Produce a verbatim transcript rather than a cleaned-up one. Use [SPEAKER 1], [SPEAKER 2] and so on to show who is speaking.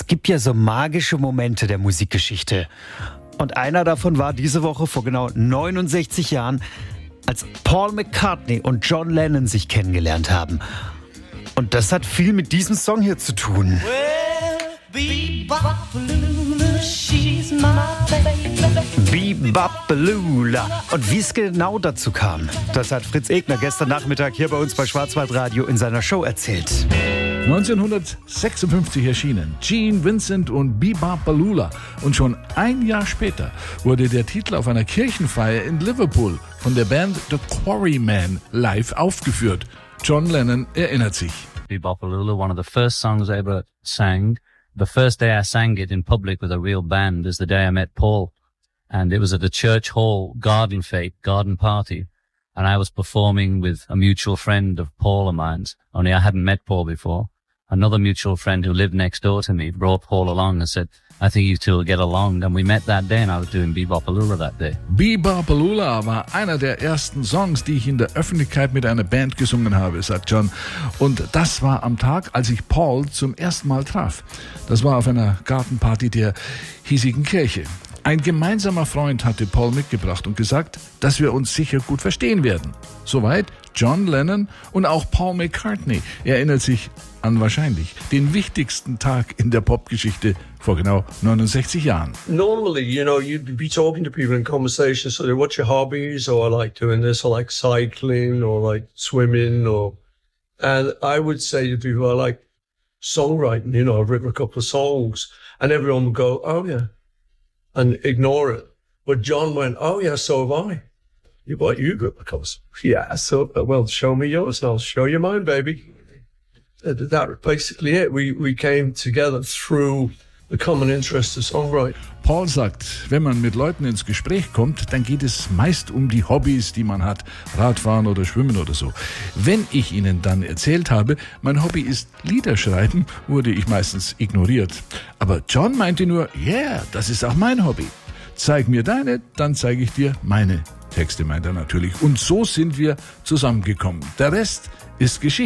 [SPEAKER 1] gibt ja so magische Momente der Musikgeschichte. Und einer davon war diese Woche vor genau neunundsechzig Jahren, als Paul McCartney und John Lennon sich kennengelernt haben. Und das hat viel mit diesem Song hier zu tun. Be-Bop-Balula. Und wie es genau dazu kam, das hat Fritz Egner gestern Nachmittag hier bei uns bei Schwarzwaldradio in seiner Show erzählt.
[SPEAKER 2] neunzehnhundertsechsundfünfzig erschienen Gene Vincent und Be-Bop-Balula. Und schon ein Jahr später wurde der Titel auf einer Kirchenfeier in Liverpool von der Band The Quarrymen live aufgeführt. John Lennon erinnert sich.
[SPEAKER 3] Be-Bop-Balula, one of the first songs I ever sang. The first day I sang it in public with a real band is the day I met Paul. And it was at a church hall garden fete, garden party. And I was performing with a mutual friend of Paul of mine's, only I hadn't met Paul before. Another mutual friend who lived next door to me brought Paul along and said, I think you two will get along. And we met that day and I was doing Be-Bop-Balula that day.
[SPEAKER 2] Be-Bop-Balula war einer der ersten Songs, die ich in der Öffentlichkeit mit einer Band gesungen habe, sagt John. Und das war am Tag, als ich Paul zum ersten Mal traf. Das war auf einer Gartenparty der hiesigen Kirche. Ein gemeinsamer Freund hatte Paul mitgebracht und gesagt, dass wir uns sicher gut verstehen werden. Soweit John Lennon und auch Paul McCartney erinnert sich an wahrscheinlich den wichtigsten Tag in der Popgeschichte vor genau neunundsechzig Jahren.
[SPEAKER 4] Normally, you know, you'd be talking to people in conversations, so what's your hobbies? Or I like doing this, I like cycling, or like swimming, or, and I would say to people, I like songwriting, you know, I've written a couple of songs, and everyone would go, oh yeah, and ignore it. But John went, oh yeah, so have I. You what, you got a couple of, yeah, so, well, show me yours and I'll show you mine, baby. That was basically it. We, we came together through the common interest of songwriting.
[SPEAKER 2] Paul sagt, wenn man mit Leuten ins Gespräch kommt, dann geht es meist um die Hobbys, die man hat, Radfahren oder Schwimmen oder so. Wenn ich ihnen dann erzählt habe, mein Hobby ist Liederschreiben, wurde ich meistens ignoriert. Aber John meinte nur, yeah, das ist auch mein Hobby. Zeig mir deine, dann zeige ich dir meine. Texte meint er natürlich. Und so sind wir zusammengekommen. Der Rest ist Geschichte.